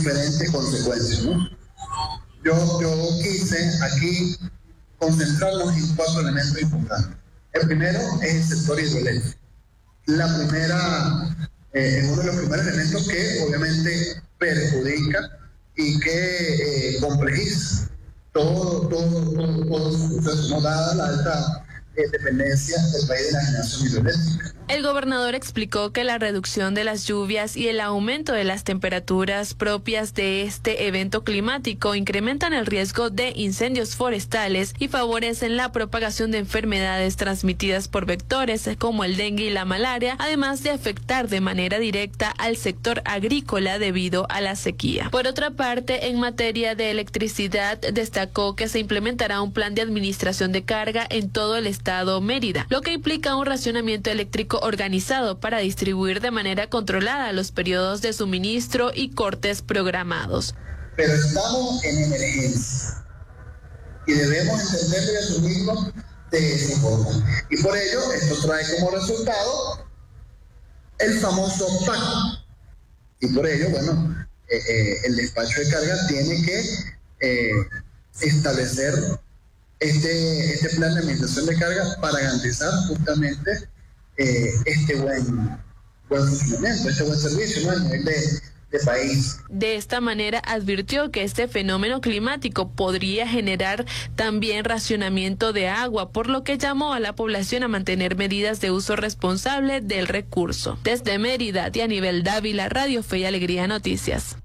diferentes consecuencias, ¿no? Yo quise aquí concentrarnos en 4 elementos importantes. El primero es el sector hidroeléctrico. Es uno de los primeros elementos que obviamente perjudica y que complejiza todo su proceso, ¿no? Dada la alta dependencia del país de la generación hidroeléctrica. El gobernador explicó que la reducción de las lluvias y el aumento de las temperaturas propias de este evento climático incrementan el riesgo de incendios forestales y favorecen la propagación de enfermedades transmitidas por vectores como el dengue y la malaria, además de afectar de manera directa al sector agrícola debido a la sequía. Por otra parte, en materia de electricidad, destacó que se implementará un plan de administración de carga en todo el estado Mérida, lo que implica un racionamiento eléctrico organizado para distribuir de manera controlada los periodos de suministro y cortes programados. Pero estamos en emergencia y debemos entenderlo y asumirlo de esa forma. Y por ello, esto trae como resultado el famoso PAC. Y por ello, bueno, el despacho de carga tiene que establecer este plan de administración de carga para garantizar justamente este buen funcionamiento, este buen servicio, ¿no? A nivel de país. De esta manera advirtió que este fenómeno climático podría generar también racionamiento de agua, por lo que llamó a la población a mantener medidas de uso responsable del recurso. Desde Mérida, Dianibel Dávila, Radio Fe y Alegría Noticias.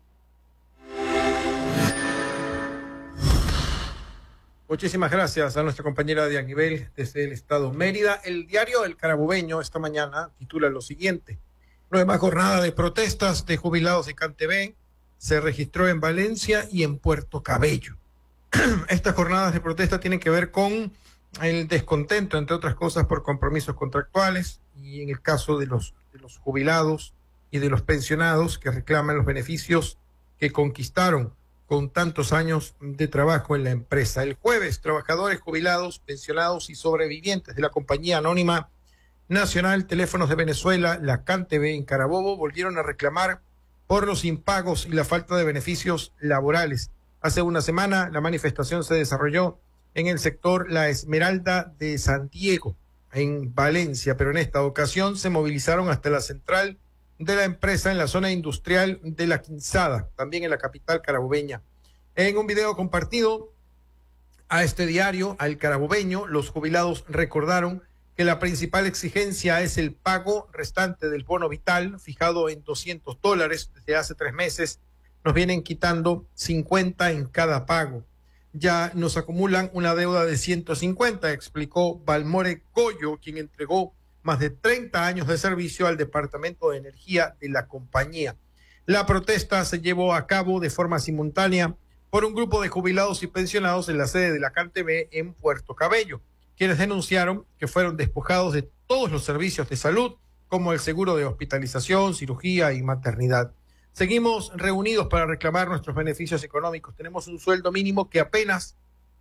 Muchísimas gracias a nuestra compañera Dianibel desde el estado Mérida. El diario El Carabobeño esta mañana titula lo siguiente: nueva jornada de protestas de jubilados de CanTV se registró en Valencia y en Puerto Cabello. Estas jornadas de protesta tienen que ver con el descontento, entre otras cosas, por compromisos contractuales y en el caso de los jubilados y de los pensionados que reclaman los beneficios que conquistaron con tantos años de trabajo en la empresa. El jueves, trabajadores jubilados, pensionados y sobrevivientes de la compañía anónima nacional Teléfonos de Venezuela, la CanTV en Carabobo, volvieron a reclamar por los impagos y la falta de beneficios laborales. Hace una semana la manifestación se desarrolló en el sector La Esmeralda de San Diego, en Valencia, pero en esta ocasión se movilizaron hasta la central de la empresa en la zona industrial de La Quinzada, también en la capital carabobeña. En un video compartido a este diario, al Carabobeño, los jubilados recordaron que la principal exigencia es el pago restante del bono vital, fijado en $200. Desde hace 3 meses nos vienen quitando 50 en cada pago. Ya nos acumulan una deuda de 150, explicó Balmore Goyo, quien entregó más de 30 años de servicio al Departamento de Energía de la compañía. La protesta se llevó a cabo de forma simultánea por un grupo de jubilados y pensionados en la sede de la CanTV en Puerto Cabello, quienes denunciaron que fueron despojados de todos los servicios de salud, como el seguro de hospitalización, cirugía y maternidad. Seguimos reunidos para reclamar nuestros beneficios económicos. Tenemos un sueldo mínimo que apenas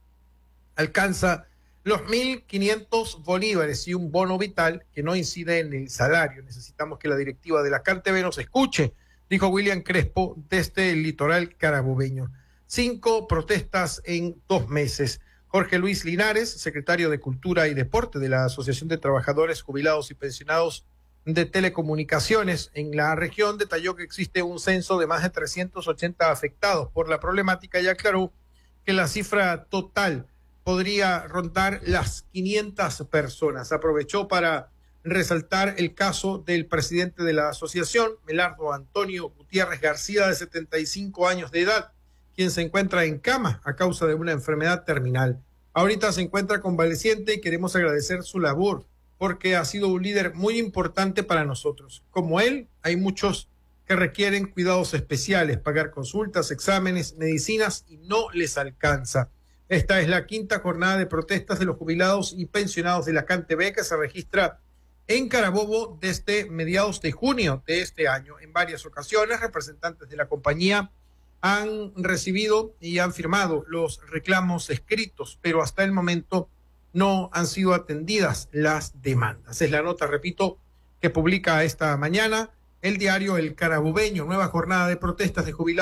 alcanza los 1.500 bolívares y un bono vital que no incide en el salario. Necesitamos que la directiva de la CanTV nos escuche, dijo William Crespo desde el litoral carabobeño. 5 protestas en 2 meses. Jorge Luis Linares, secretario de Cultura y Deporte de la Asociación de Trabajadores Jubilados y Pensionados de Telecomunicaciones en la región, detalló que existe un censo de más de 380 afectados por la problemática y aclaró que la cifra total podría rondar las 500 personas. Aprovechó para resaltar el caso del presidente de la asociación, Melardo Antonio Gutiérrez García, de 75 años de edad, quien se encuentra en cama a causa de una enfermedad terminal. Ahorita se encuentra convaleciente y queremos agradecer su labor porque ha sido un líder muy importante para nosotros. Como él, hay muchos que requieren cuidados especiales, pagar consultas, exámenes, medicinas y no les alcanza. Esta es la 5ª jornada de protestas de los jubilados y pensionados de la CanTV que se registra en Carabobo desde mediados de junio de este año. En varias ocasiones, representantes de la compañía han recibido y han firmado los reclamos escritos, pero hasta el momento no han sido atendidas las demandas. Es la nota, repito, que publica esta mañana el diario El Carabobeño. Nueva jornada de protestas de jubilados